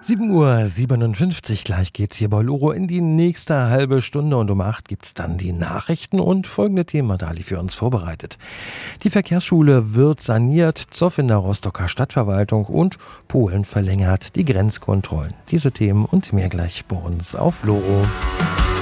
7:57 Uhr, gleich geht's hier bei Loro in die nächste halbe Stunde und um 8 gibt's dann die Nachrichten und folgende Themen hat Ali für uns vorbereitet. Die Verkehrsschule wird saniert, Zoff in der Rostocker Stadtverwaltung und Polen verlängert die Grenzkontrollen. Diese Themen und mehr gleich bei uns auf Loro.